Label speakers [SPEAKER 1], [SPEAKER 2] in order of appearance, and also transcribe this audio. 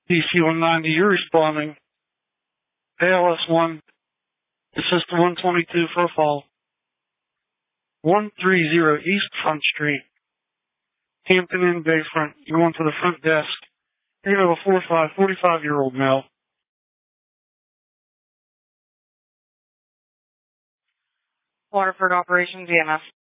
[SPEAKER 1] DC-190, you're responding. ALS-1, this is the 122 for a fall. 130 East Front Street, Hampton Inn Bayfront. You're going to the front desk. You're going to have a 45-year-old male.
[SPEAKER 2] Waterford Operations EMS.